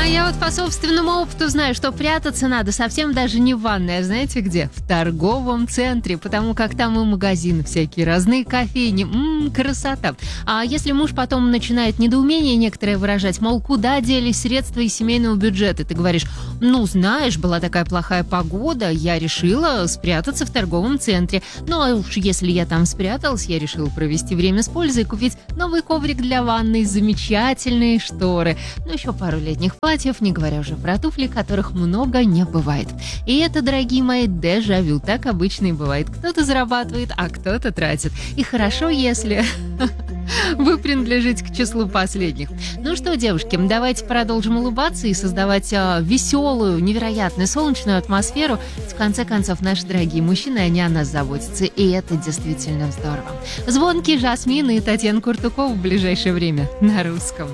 Я вот по собственному опыту знаю, что прятаться надо совсем даже не в ванной, а знаете где? В торговом центре, потому как там и магазины всякие разные, кофейни, красота. А если муж потом начинает недоумение некоторое выражать, мол, куда делись средства из семейного бюджета, ты говоришь, знаешь, была такая плохая погода, я решила спрятаться в торговом центре. Ну, а уж если я там спряталась, я решила провести время с пользой и купить новый коврик для ванной, замечательные шторы, еще пару летних платьев, не говоря уже про туфли, которых много не бывает. И это, дорогие мои, дежавю. Так обычно и бывает. Кто-то зарабатывает, а кто-то тратит. И хорошо, если вы принадлежите к числу последних. Ну что, девушки, давайте продолжим улыбаться и создавать веселую, невероятную, солнечную атмосферу. В конце концов, наши дорогие мужчины, они о нас заботятся. И это действительно здорово. Звонкий Жасмин и Татьяна Куртукова в ближайшее время на русском.